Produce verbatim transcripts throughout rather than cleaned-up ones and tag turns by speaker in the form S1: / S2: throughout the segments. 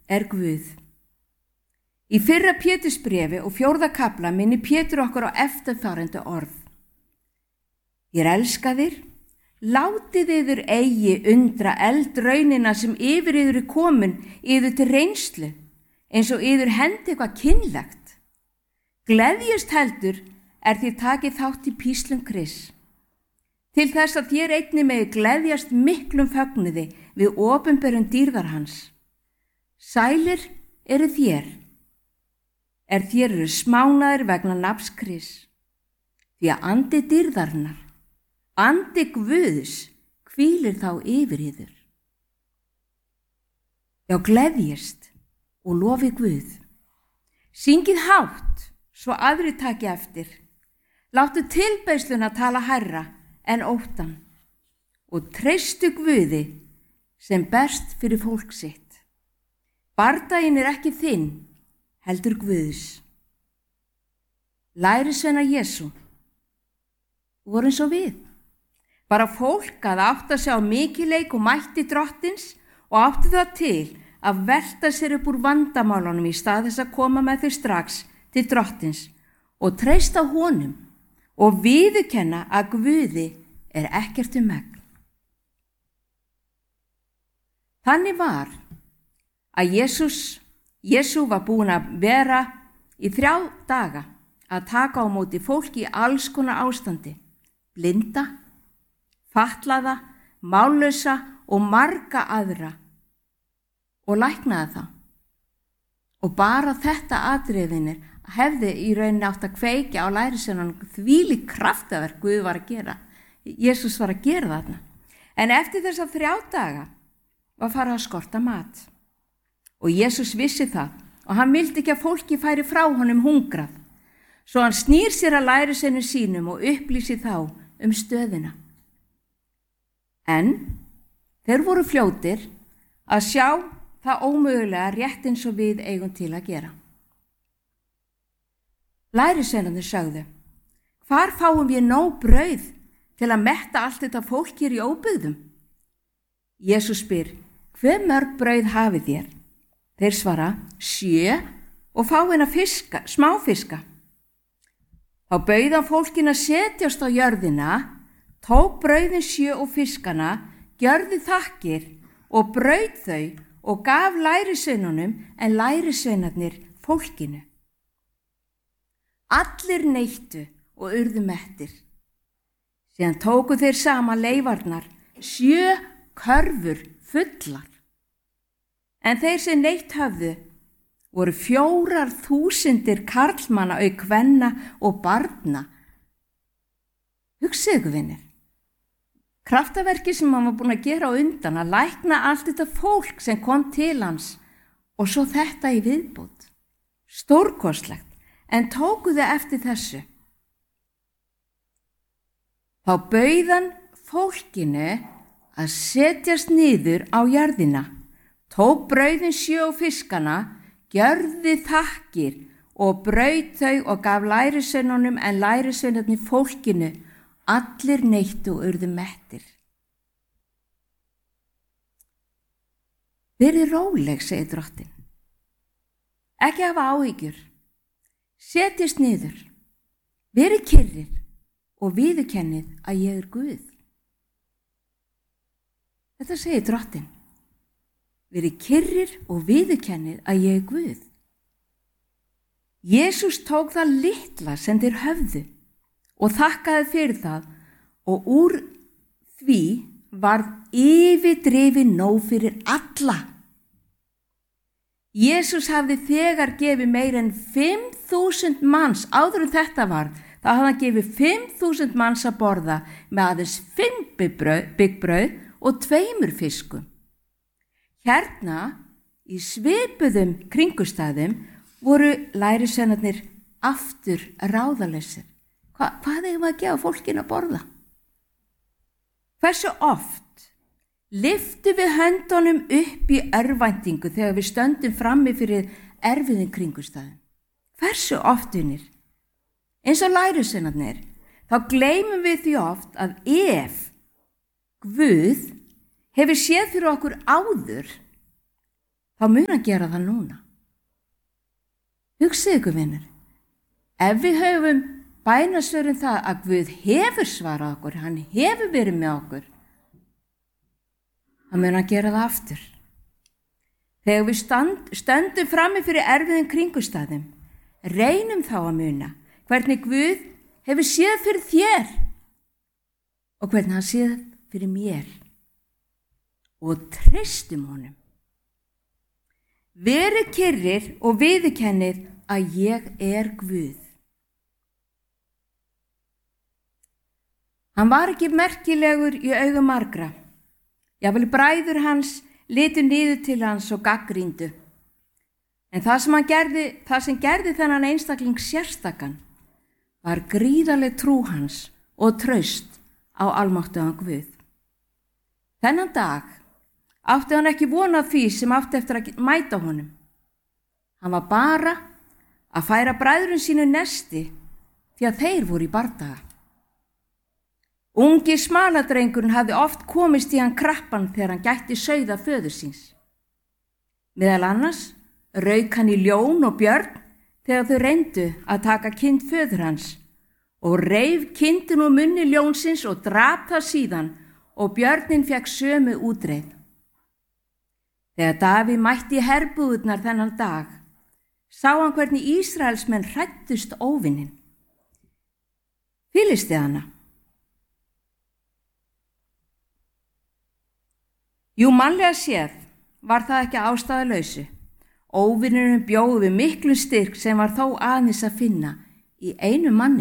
S1: er Guð. Í fyrra Pétursbréfi og fjórða kafla minnir Pétur okkur á eftirfarandi orð. Þér elskaðir, látið yður eigi undra eldraunina sem yfir yður er komin yður til reynslu, eins og yður hendi eitthvað kynlegt. Gleðjast heldur er þér takið þátt í píslum Krists. Til þess að þér einnig megi gleðjast miklum fögnuði við opinberun dýrðar hans. Sælir eru þér, er þér eru smánaðir vegna nafns Krists. Því að andi dýrðarinnar, andi Guðs, hvílir þá yfir yður. Já, gleðjist og lofi Guð. Syngið hátt, svo aðri taki eftir. Láttu tilbeiðsluna tala hærra en óttan og treystu Guði sem berst fyrir fólk sitt. Bardaginn er ekki þinn, heldur Guðs. Lærisveinar Jesú voru eins og við. Bara fólk að átta sig á mikilleik og mætti drottins og átti það til að velta sér upp úr vandamálunum í stað þess að koma með þau strax til drottins og treysta honum og viðurkenna að Guði er ekkert um megn. Þannig var að Jesús, Jesú var búin að vera í þrjá daga að taka á móti fólki í alls konar ástandi, blinda, fatlaða, mállausa og marga aðra og læknaði þá. Og bara þetta atriðinir hefði í rauninni átt að kveikja á lærisveinunum þvílík kraftaverk Guð var að gera. Jesús var að gera þarna. En eftir þess að þrjá daga var farið að skorta mat. Og Jesús vissi það og hann vildi ekki að fólki færi frá honum hungrað. Svo hann snýr sér að lærisveinum sínum og upplýsi þá um stöðina. En þeir voru fljótir að sjá það ómögulega rétt eins og við eigum til að gera. Lærisveinarnir sögðu, hvar fáum við nóg brauð til að metta allt þetta fólk hér í óbyggðum? Jesús spyr, hve mörg brauð hafið þér? Þeir svara, sjö og fá eina fiska, smáfiska. Þá bauð hann fólkinu að setjast á jörðina, tók brauðin sjö og fiskana, gjörði þakkir og brauð þau og gaf lærisveinunum en lærisveinarnir fólkinu. Allir neyttu og urðu mettir. Síðan tóku þeir saman leifarnar, sjö körfur fullar. En þeir sem neytt höfðu voru fjórar þúsundir karlmanna auk kvenna og barna. Hugsið ykkur, vinir. Kraftaverki sem hann var búin að gera á undan, að lækna allt þetta fólk sem kom til hans og svo þetta í viðbót. Stórkostlegt, en tókuðu eftir þessu. Þá bauð hann fólkinu að setjast niður á jörðina, tók brauðin sjö og fiskana, gjörði þakkir og brauð þau og gaf lærisveinunum en lærisveinarnir fólkinu. Allir neyttu og urðu mettir. Verið róleg, segir drottinn. Ekki hafa áhyggjur. Setjist niður. Verið kyrrir og viðurkennið að ég er Guð. Þetta segir drottinn. Verið kyrrir og viðurkennið að ég er Guð. Jesús tók það litla sem þeir höfðu og þakkaði fyrir það og úr því varð yfirdrifið nóg fyrir alla. Jesús hafði þegar gefið meira en fimm þúsund manns, áður en þetta var, þá hafði hann gefið fimm þúsund manns að borða með aðeins fimm byggbrauð og tveimur fiskum. Hérna, í svipuðum kringustæðum, voru lærisveinarnir aftur ráðalausir. Hva, hvað eigum við að gefa fólkinu að borða? Hversu oft lyftum við höndunum upp í örvæntingu þegar við stöndum frammi fyrir erfiðum kringustæðum? Hversu oft, vinir? Eins og lærisveinarnir, þá gleymum við því oft að ef Guð hefur séð fyrir okkur áður, þá mun hann gera það núna. Hugsið ykkur, vinur, ef við höfum bænasvörin það að Guð hefur svarað okkur, hann hefur verið með okkur, þá mun hann gera það aftur. Þegar við stand, stöndum frammi fyrir erfiðum kringumstæðum, reynum þá að muna hvernig Guð hefur séð fyrir þér og hvernig hann séð fyrir mér og treystum honum. Verið kyrrir og viðurkennið að ég er Guð. Hann var ekki merkilegur í augum margra. Jafnvel bræður hans litu niður til hans og gaggríndu. En það sem, hann gerði, það sem gerði þennan einstakling sérstakan var gríðarleg trú hans og traust á almáttugan Guð. Þennan dag átti hann ekki von á því sem átti eftir að mæta honum. Hann var bara að færa bræðrum sínu nesti því að þeir voru í bardaga. Ungi smaladrengurinn hafði oft komist í hann krappan þegar hann gætti sauða föður síns. Meðal annars rauk hann í ljón og björn þegar þau reyndu að taka kind föður hans og reif kindin úr munni ljónsins og drap það síðan og björnin fekk sömu útreið. Þegar Davíð mætti í herbúðurnar þennan dag, sá hann hvernig Ísraelsmenn hræddust óvinnin. Filistiana. Jú, mannlega séð var það ekki ástæðulausu. Óvinnurinn bjóð við miklu styrk sem var þó aðeins að finna í einu manni.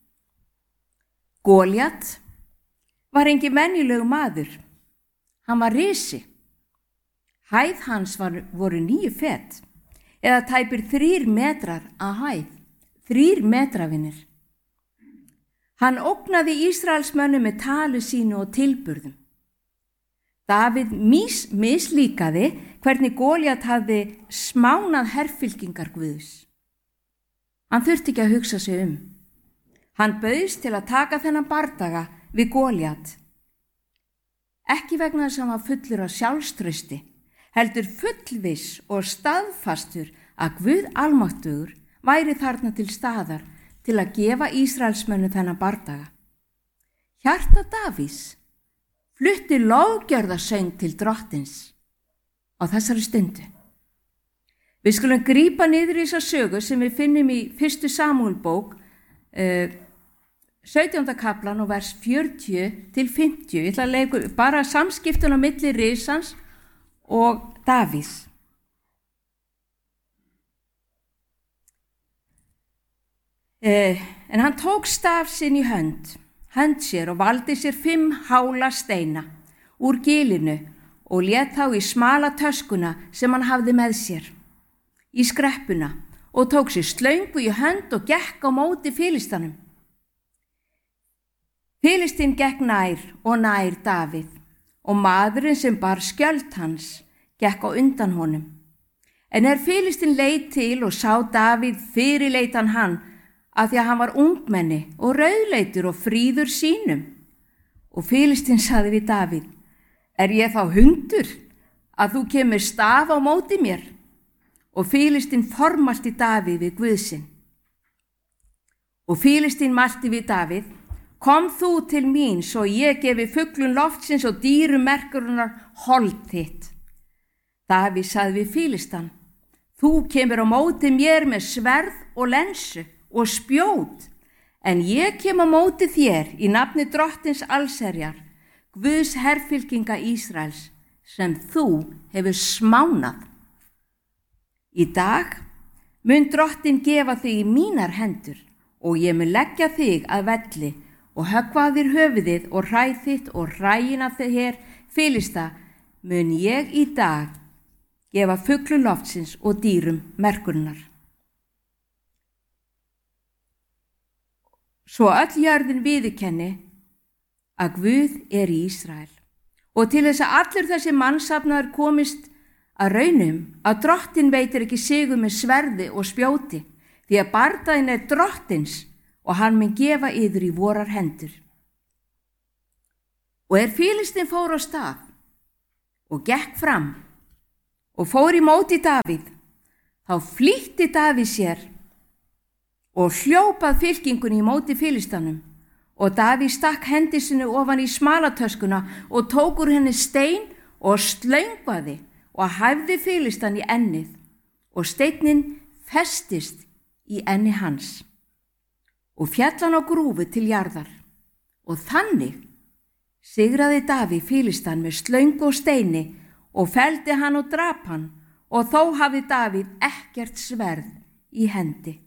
S1: Góljat var engin venjulegu maður. Hann var risi. Hæð hans var, voru níu fet, eða tæpir þrír metrar að hæð, þrír metravinir. Hann ógnaði Ísraelsmönnum með talu sínu og tilburðum. Davíð mis, mislíkaði hvernig Góljat hafði smánað herfylkingar Guðs. Hann þurfti ekki að hugsa sig um. Hann bauðst til að taka þennan bardaga við Góljat. Ekki vegna þess að hann var fullur af sjálfstrausti, heldur fullviss og staðfastur að Guð almáttugur væri þarna til staðar til að gefa Ísraelsmönnum þennan bardaga. Hjarta Davíðs flutti lofgjörðasöng til drottins á þessari stundu. Við skulum grípa niður í þessa sögu sem við finnum í fyrstu Samúelbók, uh, sautjánda kaflan og vers fjörutíu til fimmtíu. Ég ætla að leiða bara samskiptun á milli risans og Davíðs. Uh, en hann tók staf sinn í hönd, hönd sér og valdi sér fimm hála steina úr gilinu og lét þá í smala töskuna sem hann hafði með sér, í skreppuna og tók sér slöngu í hönd og gekk á móti Filistanum. Filistinn gekk nær og nær Davíð og maðurinn sem bar skjöld hans gekk á undan honum. En er Filistinn leit til og sá Davíð, fyrirleit hann hann af því að hann var ungmenni og rauðleitur og fríður sínum. Og Filistinn sagði við Davíð, er ég þá hundur að þú kemur staf á móti mér? Og Filistinn formælti Davíð við Guð sinn. Og Filistinn mælti við Davíð, kom þú til mín svo ég gefi fuglum loftsins og dýrum merkurinnar hold þitt. Davíð sagði við Filistan, þú kemur á móti mér með sverð og lensu og spjót, en ég kem á móti þér í nafni drottins allsherjar, Guðs herfylkinga Ísraels, sem þú hefur smánað. Í dag mun drottin gefa þig í mínar hendur og ég mun leggja þig að velli og höggva þér höfuðið og hræð þitt og hræin af þig hér Filista mun ég í dag gefa fuglum loftsins og dýrum merkurinnar. Svo öll jörðin viðurkenni að Guð er í Ísrael og til þess að allur þessi mannsafnaður komist að raunum að drottin veitir ekki sigur með sverði og spjóti því að bardaginn er drottins og hann mun gefa yður í vorar hendur. Og er Filistinn fór á stað og gekk fram og fór í móti Davíð. Þá flýtti Davíð sér og hljópað fylkingunni í móti Filistanum og Davíð stakk hendi sinni ofan í smalatöskuna og tók úr henni stein og slöngvaði og hæfði Filistan í ennið og steinninn festist í enni hans og féll hann á grúfu til jarðar og þannig sigraði Davíð Filistan með slöngu og steini og felldi hann og drap hann og þó hafði Davíð ekkert sverð í hendi.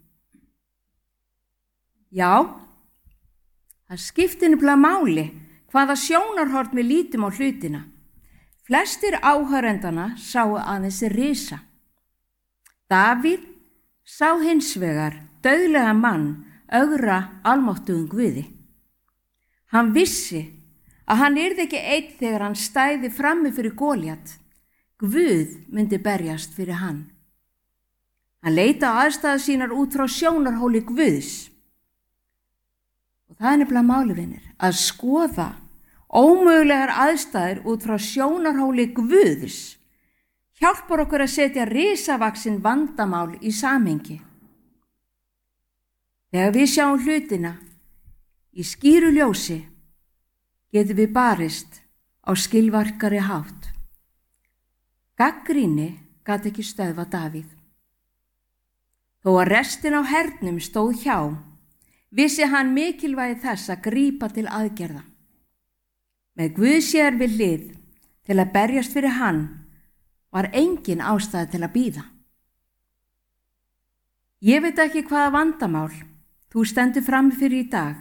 S1: Já, það skiptir nefnilega máli hvaða sjónarhorn við lítum á hlutina. Flestir áhorendana sáu aðeins risa. Davíð sá hins vegar dauðlega mann ögra almáttugum Guði. Hann vissi að hann yrði ekki einn þegar hann stæði frammi fyrir Góljat. Guð myndi berjast fyrir hann. Hann leit á aðstæður sínar út frá sjónarhóli Guðs. Og það er nefnilega máli, vinir, að skoða ómögulegar aðstæður út frá sjónarhóli Guðs hjálpar okkur að setja risavaxin vandamál í samhengi. Þegar við sjáum hlutina í skýru ljósi getum við barist á skilvirkari hátt. Gagnrýni gat ekki stöðva Davíð. Þó að restin á hernum stóð hjá, vissi hann mikilvægi þess að grípa til aðgerða. Með Guð sér við hlið til að berjast fyrir hann var engin ástæða til að bíða. Ég veit ekki hvaða vandamál þú stendur frammi fyrir í dag.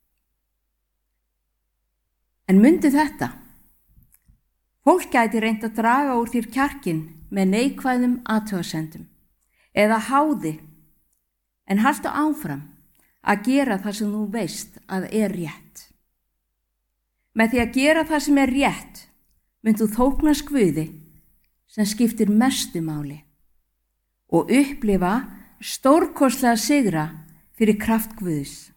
S1: En mundu þetta. Fólk gæti reynt að draga úr þér kjarkinn með neikvæðum athugasemdum eða háði, en haltu áfram að gera það sem þú veist að er rétt. Með því að gera það sem er rétt, mynd þú þóknast Guði sem skiptir mestu máli og upplifa stórkostlega sigra fyrir kraft Guðs.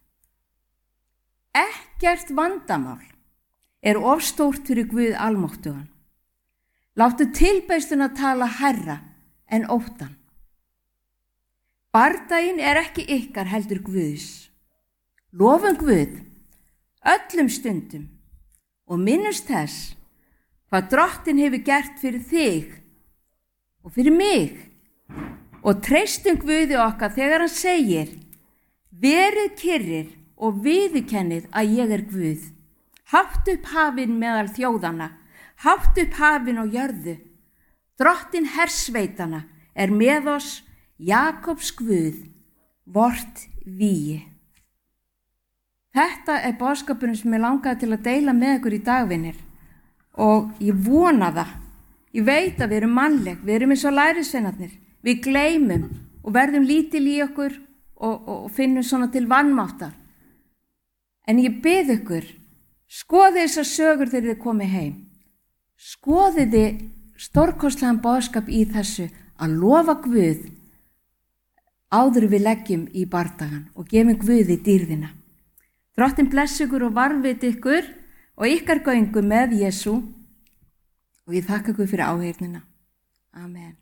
S1: Ekkert vandamál er of stórt fyrir Guð almáttugan. Láttu tilbeiðsluna tala hærra en óttan. Bardaginn er ekki ykkar heldur Guðs. Lofum Guð öllum stundum og minnumst þess hvað Drottinn hefur gert fyrir þig og fyrir mig og treystum Guði okkar þegar hann segir: verið kyrrir og viðurkennið að ég er Guð. Hátt upp hafin meðal þjóðanna, hátt upp hafin á jörðu. Drottinn hersveitana er með oss, Jakobs Guð, vort vígi. Þetta er boðskapurinn sem ég langaði til að deila með ykkur í dag, vinir. Og ég vona það. Ég veit að við erum mannleg, við erum eins og lærisveinarnir. Við gleymum og verðum lítil í okkur og, og, og finnum svona til vanmáttar. En ég bið ykkur, skoðið þessar sögur þegar þið komið heim. Skoðið þið stórkostlegan boðskap í þessu að lofa Guð áður við leggjum í bardagan og gefum Guði dýrðina. Drottinn bless ykkur og varðveit ykkur og ykkar göngu með Jesú og ég þakka ykkur fyrir áheyrnina. Amen.